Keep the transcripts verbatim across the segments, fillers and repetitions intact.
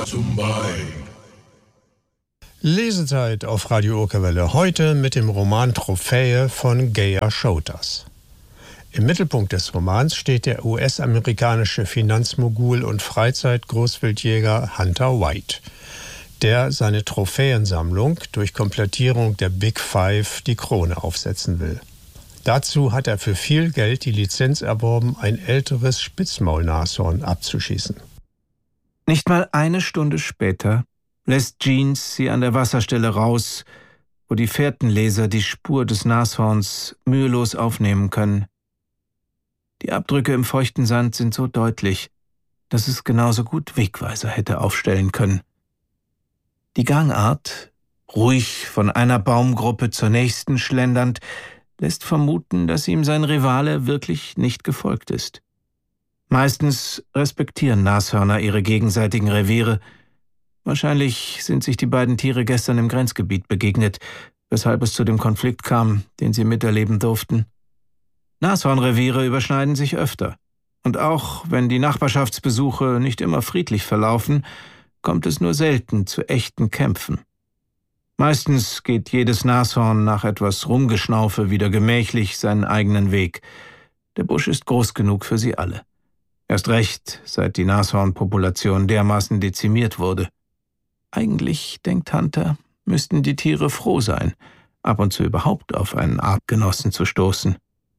Lesezeit auf Radio Okerwelle. Heute mit dem Roman Trophäe von Geir Schouters. Im Mittelpunkt des Romans steht der U S-amerikanische Finanzmogul und Freizeitgroßwildjäger Hunter White, der seine Trophäensammlung durch Komplettierung der Big Five die Krone aufsetzen will. Dazu hat er für viel Geld die Lizenz erworben, ein älteres Spitzmaulnashorn abzuschießen. Nicht mal eine Stunde später lässt Jeans sie an der Wasserstelle raus, wo die Fährtenleser die Spur des Nashorns mühelos aufnehmen können. Die Abdrücke im feuchten Sand sind so deutlich, dass es genauso gut Wegweiser hätte aufstellen können. Die Gangart, ruhig von einer Baumgruppe zur nächsten schlendernd, lässt vermuten, dass ihm sein Rivale wirklich nicht gefolgt ist. Meistens respektieren Nashörner ihre gegenseitigen Reviere. Wahrscheinlich sind sich die beiden Tiere gestern im Grenzgebiet begegnet, weshalb es zu dem Konflikt kam, den sie miterleben durften. Nashornreviere überschneiden sich öfter. Und auch wenn die Nachbarschaftsbesuche nicht immer friedlich verlaufen, kommt es nur selten zu echten Kämpfen. Meistens geht jedes Nashorn nach etwas Rumgeschnaufe wieder gemächlich seinen eigenen Weg. Der Busch ist groß genug für sie alle. Erst recht, seit die Nashornpopulation dermaßen dezimiert wurde. Eigentlich, denkt Hunter, müssten die Tiere froh sein, ab und zu überhaupt auf einen Artgenossen zu stoßen.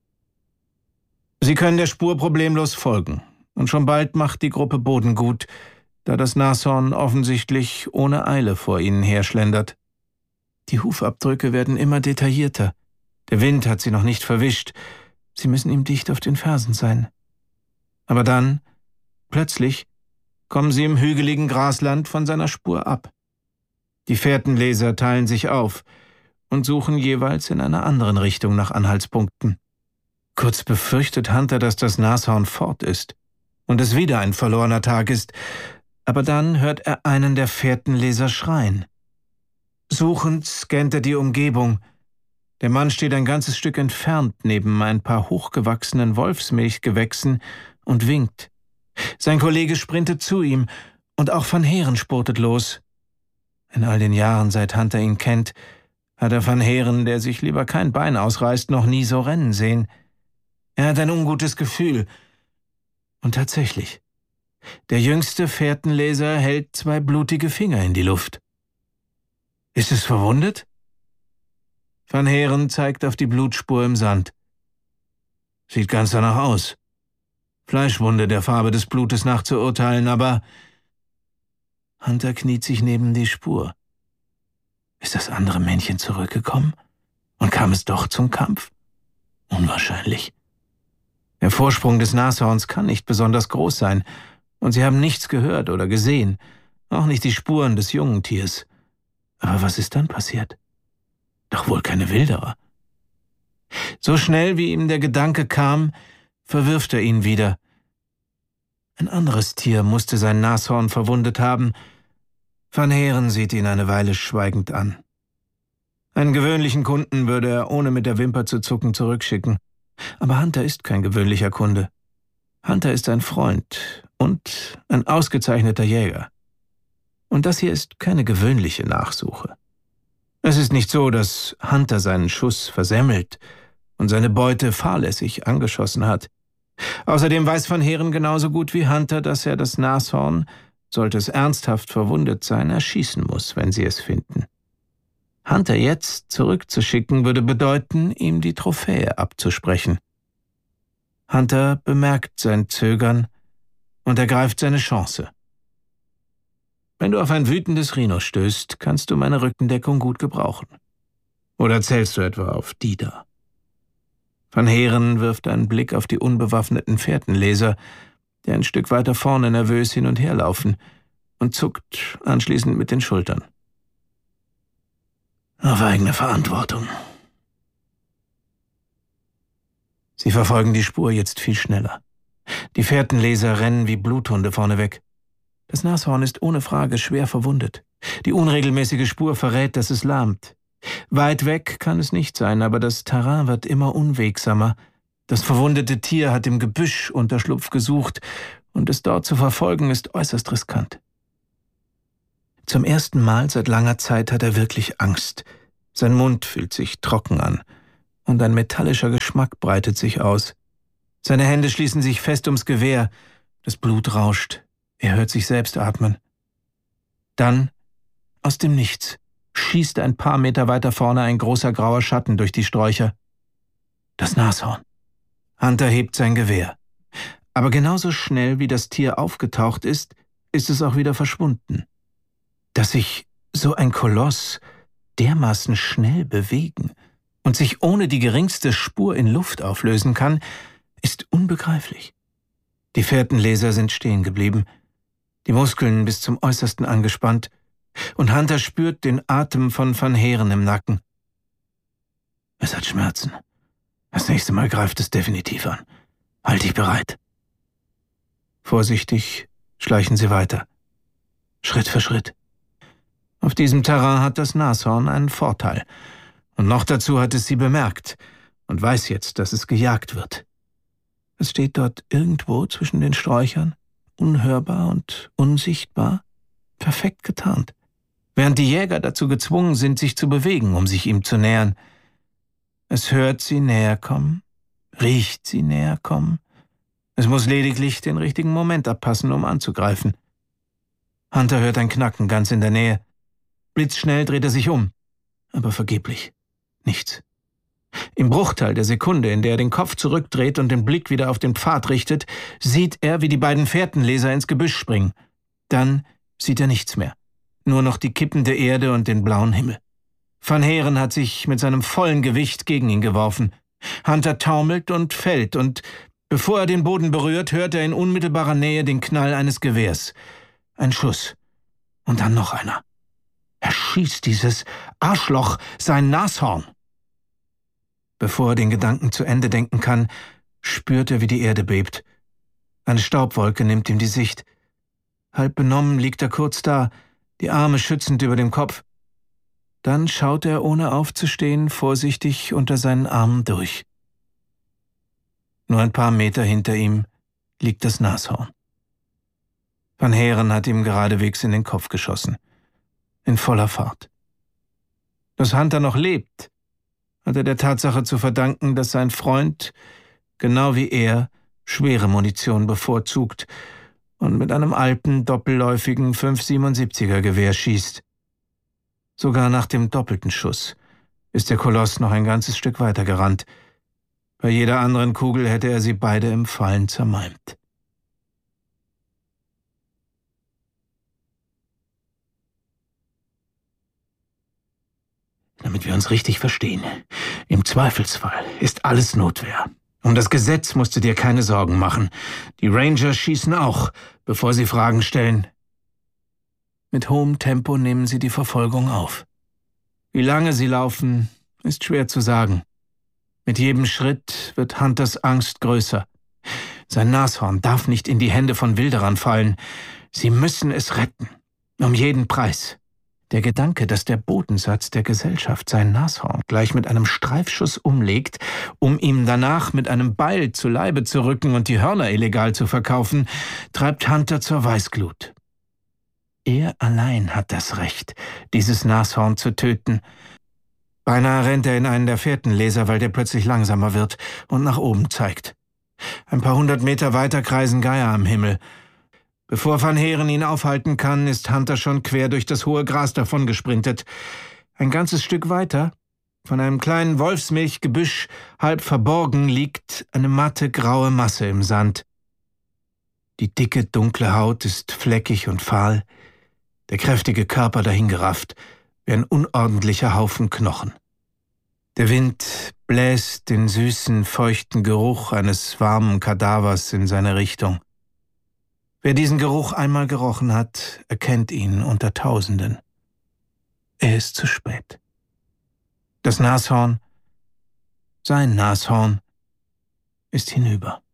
Sie können der Spur problemlos folgen, und schon bald macht die Gruppe Boden gut, da das Nashorn offensichtlich ohne Eile vor ihnen herschlendert. Die Hufabdrücke werden immer detaillierter. Der Wind hat sie noch nicht verwischt. Sie müssen ihm dicht auf den Fersen sein. Aber dann, plötzlich, kommen sie im hügeligen Grasland von seiner Spur ab. Die Fährtenleser teilen sich auf und suchen jeweils in einer anderen Richtung nach Anhaltspunkten. Kurz befürchtet Hunter, dass das Nashorn fort ist und es wieder ein verlorener Tag ist, aber dann hört er einen der Fährtenleser schreien. Suchend scannt er die Umgebung. Der Mann steht ein ganzes Stück entfernt neben ein paar hochgewachsenen Wolfsmilchgewächsen und winkt. Sein Kollege sprintet zu ihm und auch Van Heeren spurtet los. In all den Jahren, seit Hunter ihn kennt, hat er Van Heeren, der sich lieber kein Bein ausreißt, noch nie so rennen sehen. Er hat ein ungutes Gefühl. Und tatsächlich, der jüngste Fährtenleser hält zwei blutige Finger in die Luft. Ist es verwundet? Van Heeren zeigt auf die Blutspur im Sand. Sieht ganz danach aus. Fleischwunde der Farbe des Blutes nach zu urteilen, aber Hunter kniet sich neben die Spur. Ist das andere Männchen zurückgekommen? Und kam es doch zum Kampf? Unwahrscheinlich. Der Vorsprung des Nashorns kann nicht besonders groß sein, und sie haben nichts gehört oder gesehen, auch nicht die Spuren des jungen Tiers. Aber was ist dann passiert? Doch wohl keine Wilderer. So schnell, wie ihm der Gedanke kam, verwirft er ihn wieder. Ein anderes Tier musste sein Nashorn verwundet haben. Van Heeren sieht ihn eine Weile schweigend an. Einen gewöhnlichen Kunden würde er ohne mit der Wimper zu zucken zurückschicken. Aber Hunter ist kein gewöhnlicher Kunde. Hunter ist ein Freund und ein ausgezeichneter Jäger. Und das hier ist keine gewöhnliche Nachsuche. Es ist nicht so, dass Hunter seinen Schuss versemmelt und seine Beute fahrlässig angeschossen hat. Außerdem weiß Van Heeren genauso gut wie Hunter, dass er das Nashorn, sollte es ernsthaft verwundet sein, erschießen muss, wenn sie es finden. Hunter jetzt zurückzuschicken, würde bedeuten, ihm die Trophäe abzusprechen. Hunter bemerkt sein Zögern und ergreift seine Chance. Wenn du auf ein wütendes Rhino stößt, kannst du meine Rückendeckung gut gebrauchen. Oder zählst du etwa auf die da? Van Heeren wirft einen Blick auf die unbewaffneten Fährtenleser, die ein Stück weiter vorne nervös hin und her laufen, und zuckt anschließend mit den Schultern. Auf eigene Verantwortung. Sie verfolgen die Spur jetzt viel schneller. Die Fährtenleser rennen wie Bluthunde vorneweg. Das Nashorn ist ohne Frage schwer verwundet. Die unregelmäßige Spur verrät, dass es lahmt. Weit weg kann es nicht sein, aber das Terrain wird immer unwegsamer. Das verwundete Tier hat im Gebüsch Unterschlupf gesucht, und es dort zu verfolgen ist äußerst riskant. Zum ersten Mal seit langer Zeit hat er wirklich Angst. Sein Mund fühlt sich trocken an und ein metallischer Geschmack breitet sich aus. Seine Hände schließen sich fest ums Gewehr. Das Blut rauscht. Er hört sich selbst atmen. Dann, aus dem Nichts, schießt ein paar Meter weiter vorne ein großer grauer Schatten durch die Sträucher. Das Nashorn. Hunter hebt sein Gewehr. Aber genauso schnell, wie das Tier aufgetaucht ist, ist es auch wieder verschwunden. Dass sich so ein Koloss dermaßen schnell bewegen und sich ohne die geringste Spur in Luft auflösen kann, ist unbegreiflich. Die Fährtenleser sind stehen geblieben, die Muskeln bis zum Äußersten angespannt, und Hunter spürt den Atem von Van Heeren im Nacken. Es hat Schmerzen. Das nächste Mal greift es definitiv an. Halt dich bereit. Vorsichtig schleichen sie weiter. Schritt für Schritt. Auf diesem Terrain hat das Nashorn einen Vorteil. Und noch dazu hat es sie bemerkt und weiß jetzt, dass es gejagt wird. Es steht dort irgendwo zwischen den Sträuchern, unhörbar und unsichtbar, perfekt getarnt, während die Jäger dazu gezwungen sind, sich zu bewegen, um sich ihm zu nähern. Es hört sie näher kommen, riecht sie näher kommen. Es muss lediglich den richtigen Moment abpassen, um anzugreifen. Hunter hört ein Knacken ganz in der Nähe. Blitzschnell dreht er sich um, aber vergeblich. Nichts. Im Bruchteil der Sekunde, in der er den Kopf zurückdreht und den Blick wieder auf den Pfad richtet, sieht er, wie die beiden Fährtenleser ins Gebüsch springen. Dann sieht er nichts mehr. Nur noch die kippende Erde und den blauen Himmel. Van Heeren hat sich mit seinem vollen Gewicht gegen ihn geworfen. Hunter taumelt und fällt, und bevor er den Boden berührt, hört er in unmittelbarer Nähe den Knall eines Gewehrs. Ein Schuss. Und dann noch einer. Er schießt dieses Arschloch sein Nashorn. Bevor er den Gedanken zu Ende denken kann, spürt er, wie die Erde bebt. Eine Staubwolke nimmt ihm die Sicht. Halb benommen liegt er kurz da, die Arme schützend über dem Kopf. Dann schaut er, ohne aufzustehen, vorsichtig unter seinen Armen durch. Nur ein paar Meter hinter ihm liegt das Nashorn. Van Heeren hat ihm geradewegs in den Kopf geschossen. In voller Fahrt. Dass Hunter noch lebt, hat er der Tatsache zu verdanken, dass sein Freund, genau wie er, schwere Munition bevorzugt und mit einem alten, doppelläufigen fünf siebenundsiebziger Gewehr schießt. Sogar nach dem doppelten Schuss ist der Koloss noch ein ganzes Stück weiter gerannt. Bei jeder anderen Kugel hätte er sie beide im Fallen zermalmt. Damit wir uns richtig verstehen. Im Zweifelsfall ist alles Notwehr. Um das Gesetz musst du dir keine Sorgen machen. Die Ranger schießen auch, bevor sie Fragen stellen. Mit hohem Tempo nehmen sie die Verfolgung auf. Wie lange sie laufen, ist schwer zu sagen. Mit jedem Schritt wird Hunters Angst größer. Sein Nashorn darf nicht in die Hände von Wilderern fallen. Sie müssen es retten. Um jeden Preis. Der Gedanke, dass der Bodensatz der Gesellschaft sein Nashorn gleich mit einem Streifschuss umlegt, um ihm danach mit einem Beil zu Leibe zu rücken und die Hörner illegal zu verkaufen, treibt Hunter zur Weißglut. Er allein hat das Recht, dieses Nashorn zu töten. Beinahe rennt er in einen der Fährtenleser, weil der plötzlich langsamer wird und nach oben zeigt. Ein paar hundert Meter weiter kreisen Geier am Himmel. Bevor Van Heeren ihn aufhalten kann, ist Hunter schon quer durch das hohe Gras davongesprintet. Ein ganzes Stück weiter, von einem kleinen Wolfsmilchgebüsch halb verborgen, liegt eine matte graue Masse im Sand. Die dicke, dunkle Haut ist fleckig und fahl, der kräftige Körper dahingerafft, wie ein unordentlicher Haufen Knochen. Der Wind bläst den süßen, feuchten Geruch eines warmen Kadavers in seine Richtung. Wer diesen Geruch einmal gerochen hat, erkennt ihn unter Tausenden. Er ist zu spät. Das Nashorn, sein Nashorn, ist hinüber.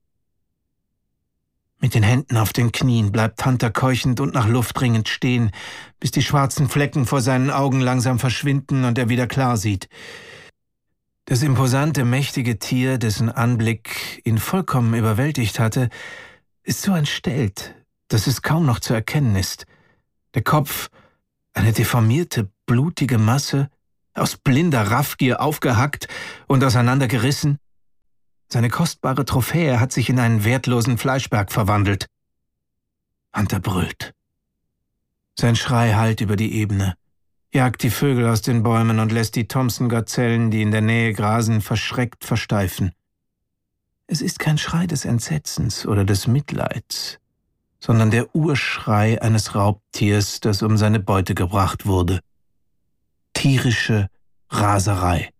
Mit den Händen auf den Knien bleibt Hunter keuchend und nach Luft ringend stehen, bis die schwarzen Flecken vor seinen Augen langsam verschwinden und er wieder klar sieht. Das imposante, mächtige Tier, dessen Anblick ihn vollkommen überwältigt hatte, ist so entstellt, dass es kaum noch zu erkennen ist. Der Kopf Eine deformierte, blutige Masse, aus blinder Raffgier aufgehackt und auseinandergerissen. Seine kostbare Trophäe hat sich in einen wertlosen Fleischberg verwandelt. Hunter brüllt. Sein Schrei hallt über die Ebene, jagt die Vögel aus den Bäumen und lässt die Thompson-Gazellen, die in der Nähe grasen, verschreckt versteifen. Es ist kein Schrei des Entsetzens oder des Mitleids, sondern der Urschrei eines Raubtiers, das um seine Beute gebracht wurde. Tierische Raserei.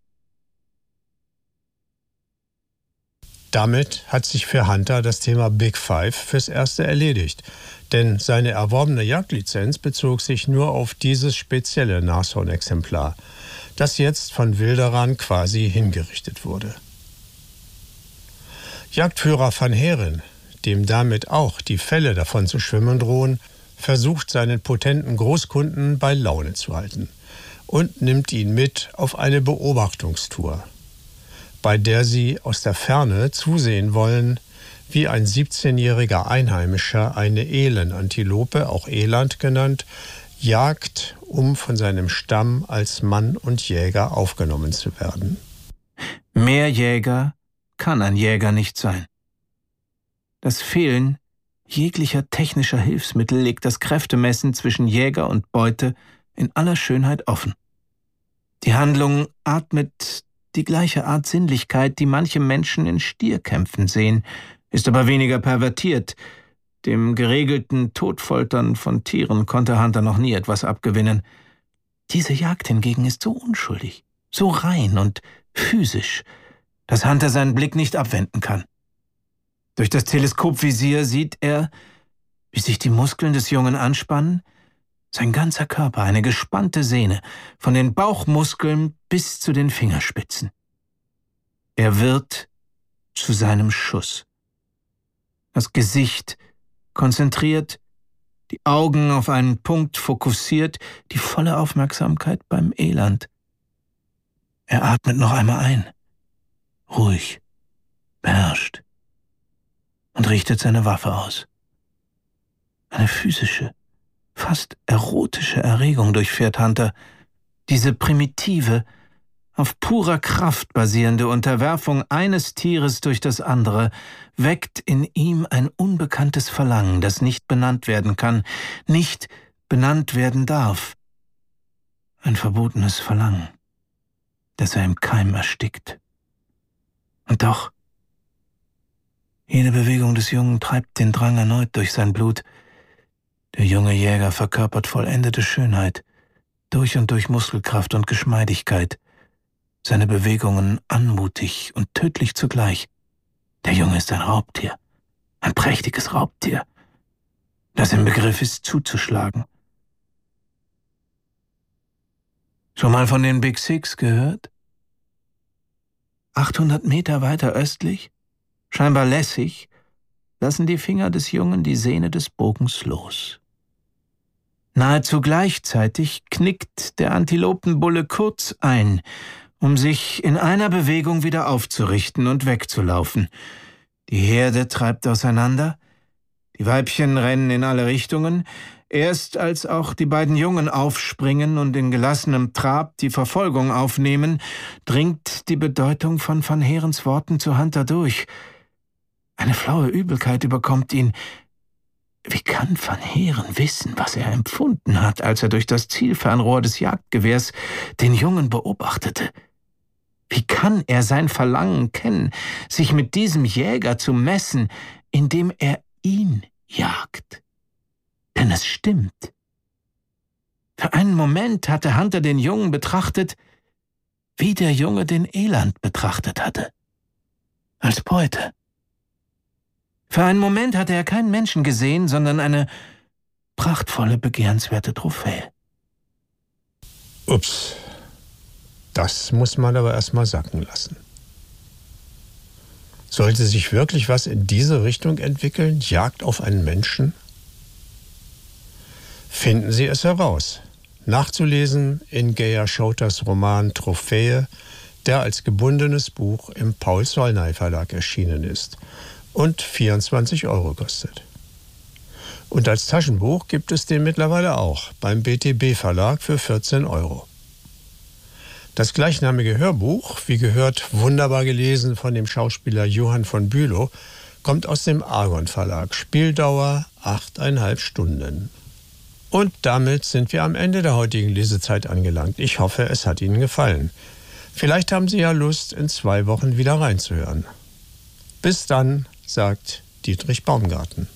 Damit hat sich für Hunter das Thema Big Five fürs Erste erledigt, denn seine erworbene Jagdlizenz bezog sich nur auf dieses spezielle Nashornexemplar, das jetzt von Wilderern quasi hingerichtet wurde. Jagdführer Van Heeren, dem damit auch die Fälle davon zu schwimmen drohen, versucht seinen potenten Großkunden bei Laune zu halten und nimmt ihn mit auf eine Beobachtungstour, bei der sie aus der Ferne zusehen wollen, wie ein siebzehnjähriger Einheimischer eine Elenantilope, auch Eland genannt, jagt, um von seinem Stamm als Mann und Jäger aufgenommen zu werden. Mehr Jäger kann ein Jäger nicht sein. Das Fehlen jeglicher technischer Hilfsmittel legt das Kräftemessen zwischen Jäger und Beute in aller Schönheit offen. Die Handlung atmet die gleiche Art Sinnlichkeit, die manche Menschen in Stierkämpfen sehen, ist aber weniger pervertiert. Dem geregelten Todfoltern von Tieren konnte Hunter noch nie etwas abgewinnen. Diese Jagd hingegen ist so unschuldig, so rein und physisch, dass Hunter seinen Blick nicht abwenden kann. Durch das Teleskopvisier sieht er, wie sich die Muskeln des Jungen anspannen, sein ganzer Körper eine gespannte Sehne, von den Bauchmuskeln bis zu den Fingerspitzen. Er wird zu seinem Schuss. Das Gesicht konzentriert, die Augen auf einen Punkt fokussiert, die volle Aufmerksamkeit beim Eland. Er atmet noch einmal ein, ruhig, beherrscht, und richtet seine Waffe aus. Eine physische, fast erotische Erregung durchfährt Hunter. Diese primitive, auf purer Kraft basierende Unterwerfung eines Tieres durch das andere weckt in ihm ein unbekanntes Verlangen, das nicht benannt werden kann, nicht benannt werden darf. Ein verbotenes Verlangen, das er im Keim erstickt. Und doch, jede Bewegung des Jungen treibt den Drang erneut durch sein Blut. Der junge Jäger verkörpert vollendete Schönheit, durch und durch Muskelkraft und Geschmeidigkeit. Seine Bewegungen anmutig und tödlich zugleich. Der Junge ist ein Raubtier, ein prächtiges Raubtier, das im Begriff ist zuzuschlagen. Schon mal von den Big Six gehört? achthundert Meter weiter östlich, scheinbar lässig, lassen die Finger des Jungen die Sehne des Bogens los. Nahezu gleichzeitig knickt der Antilopenbulle kurz ein, um sich in einer Bewegung wieder aufzurichten und wegzulaufen. Die Herde treibt auseinander, die Weibchen rennen in alle Richtungen. Erst als auch die beiden Jungen aufspringen und in gelassenem Trab die Verfolgung aufnehmen, dringt die Bedeutung von Van Heerens Worten zu Hunter durch. Eine flaue Übelkeit überkommt ihn. Wie kann Van Heeren wissen, was er empfunden hat, als er durch das Zielfernrohr des Jagdgewehrs den Jungen beobachtete? Wie kann er sein Verlangen kennen, sich mit diesem Jäger zu messen, indem er ihn jagt? Denn es stimmt. Für einen Moment hatte Hunter den Jungen betrachtet, wie der Junge den Eland betrachtet hatte. Als Beute. Für einen Moment hatte er keinen Menschen gesehen, sondern eine prachtvolle, begehrenswerte Trophäe. Ups, das muss man aber erstmal sacken lassen. Sollte sich wirklich was in diese Richtung entwickeln, Jagd auf einen Menschen? Finden Sie es heraus. Nachzulesen in Geir Schouters Roman Trophäe, der als gebundenes Buch im Paul-Sollnay Verlag erschienen ist und vierundzwanzig Euro kostet. Und als Taschenbuch gibt es den mittlerweile auch beim B T B Verlag für vierzehn Euro. Das gleichnamige Hörbuch, wie gehört, wunderbar gelesen von dem Schauspieler Johann von Bülow, kommt aus dem Argon Verlag. Spieldauer achteinhalb Stunden. Und damit sind wir am Ende der heutigen Lesezeit angelangt. Ich hoffe, es hat Ihnen gefallen. Vielleicht haben Sie ja Lust, in zwei Wochen wieder reinzuhören. Bis dann, sagt Dietrich Baumgarten.